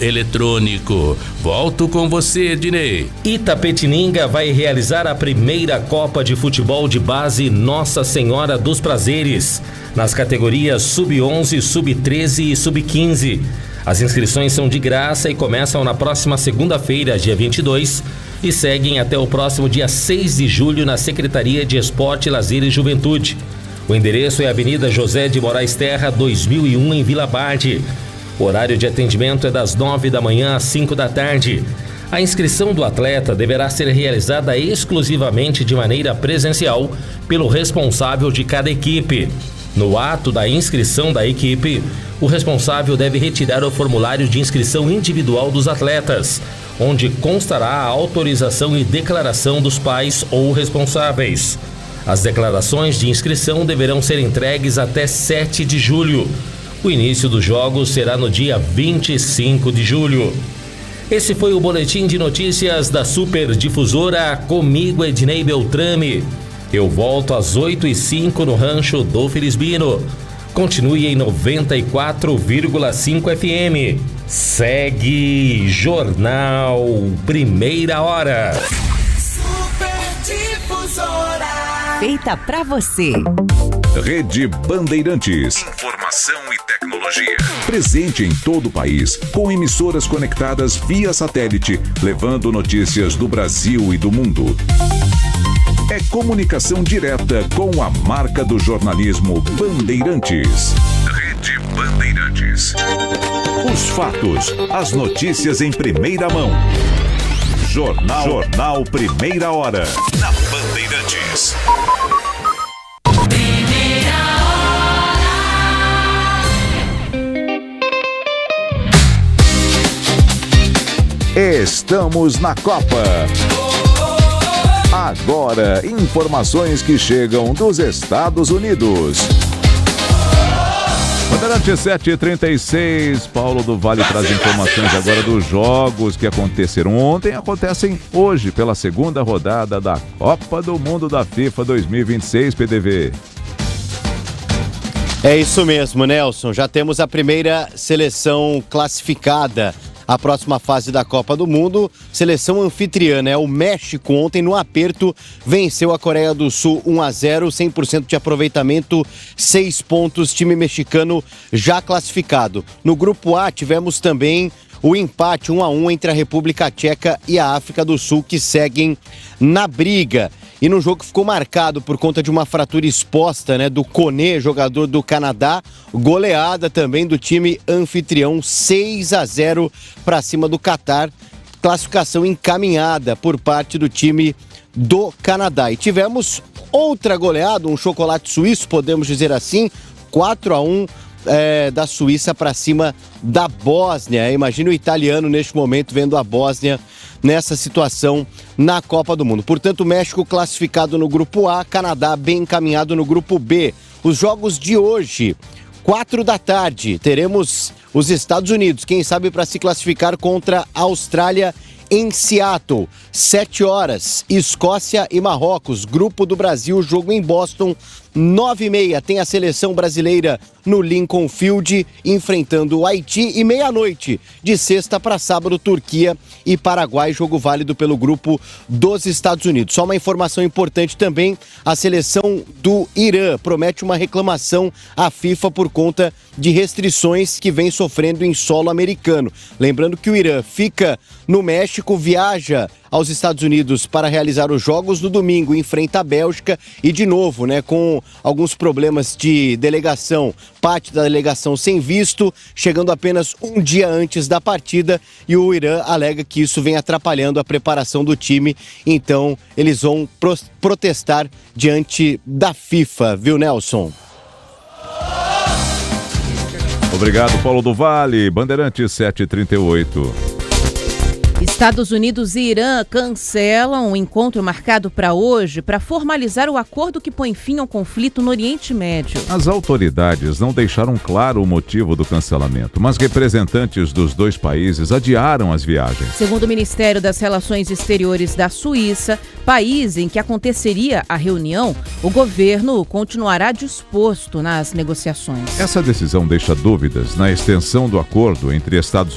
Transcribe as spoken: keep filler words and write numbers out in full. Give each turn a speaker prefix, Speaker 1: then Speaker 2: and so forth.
Speaker 1: eletrônico. Volto com você, Dinei.
Speaker 2: Itapetininga vai realizar a primeira Copa de Futebol de Base Nossa Senhora dos Prazeres, nas categorias sub onze, sub treze e sub quinze. As inscrições são de graça e começam na próxima segunda-feira, dia vinte e dois, e seguem até o próximo dia seis de julho na Secretaria de Esporte, Lazer e Juventude. O endereço é Avenida José de Moraes Terra, dois mil e um, em Vila Barde. O horário de atendimento é das nove da manhã às cinco da tarde. A inscrição do atleta deverá ser realizada exclusivamente de maneira presencial pelo responsável de cada equipe. No ato da inscrição da equipe, o responsável deve retirar o formulário de inscrição individual dos atletas, onde constará a autorização e declaração dos pais ou responsáveis. As declarações de inscrição deverão ser entregues até sete de julho. O início dos jogos será no dia vinte e cinco de julho. Esse foi o boletim de notícias da Super Difusora, comigo, Ednei Beltrame. Eu volto às oito e cinco no Rancho do Felisbino. Continue em noventa e quatro vírgula cinco F M. Segue Jornal Primeira Hora.
Speaker 3: Super Difusora.
Speaker 4: Feita pra você.
Speaker 5: Rede Bandeirantes. Informação e tecnologia. Presente em todo o país, com emissoras conectadas via satélite, levando notícias do Brasil e do mundo. É comunicação direta com a marca do jornalismo Bandeirantes. Rede Bandeirantes. Os fatos, as notícias em primeira mão. Jornal, Jornal Primeira Hora. Na Bandeirantes. Estamos na Copa. Agora, informações que chegam dos Estados Unidos. Bandeirantes sete e trinta e seis, Paulo do Vale traz informações agora dos jogos que aconteceram ontem, acontecem hoje pela segunda rodada da Copa do Mundo da FIFA dois mil e vinte e seis, P D V.
Speaker 6: É isso mesmo, Nelson. Já temos a primeira seleção classificada. A próxima fase da Copa do Mundo, seleção anfitriã, né? O México ontem no aperto venceu a Coreia do Sul um a zero, cem por cento de aproveitamento, seis pontos, time mexicano já classificado. No grupo A tivemos também o empate um a um entre a República Tcheca e a África do Sul, que seguem na briga. E no jogo que ficou marcado por conta de uma fratura exposta, né, do Koné, jogador do Canadá, goleada também do time anfitrião, seis a zero para cima do Catar, classificação encaminhada por parte do time do Canadá. E tivemos outra goleada, um chocolate suíço, podemos dizer assim, quatro a um é, da Suíça para cima da Bósnia. Imagina o italiano neste momento vendo a Bósnia nessa situação na Copa do Mundo. Portanto, o México classificado no grupo A, Canadá bem encaminhado no grupo B. Os jogos de hoje, quatro da tarde, teremos os Estados Unidos, quem sabe para se classificar contra a Austrália em Seattle. Sete horas, Escócia e Marrocos, grupo do Brasil, jogo em Boston. Nove e meia tem a seleção brasileira no Lincoln Field enfrentando o Haiti, e meia-noite de sexta para sábado, Turquia e Paraguai, jogo válido pelo grupo dos Estados Unidos. Só uma informação importante também, a seleção do Irã promete uma reclamação à FIFA por conta de restrições que vem sofrendo em solo americano. Lembrando que o Irã fica no México, viaja aos Estados Unidos para realizar os jogos no domingo, enfrenta a Bélgica e de novo, né, com alguns problemas de delegação, parte da delegação sem visto, chegando apenas um dia antes da partida, e o Irã alega que isso vem atrapalhando a preparação do time, então eles vão pro- protestar diante da FIFA, viu, Nelson?
Speaker 5: Obrigado, Paulo do Vale. Bandeirantes sete e trinta e oito.
Speaker 7: Estados Unidos e Irã cancelam um encontro marcado para hoje para formalizar o acordo que põe fim ao conflito no Oriente Médio.
Speaker 5: As autoridades não deixaram claro o motivo do cancelamento, mas representantes dos dois países adiaram as viagens.
Speaker 7: Segundo o Ministério das Relações Exteriores da Suíça, país em que aconteceria a reunião, o governo continuará disposto nas negociações.
Speaker 5: Essa decisão deixa dúvidas na extensão do acordo entre Estados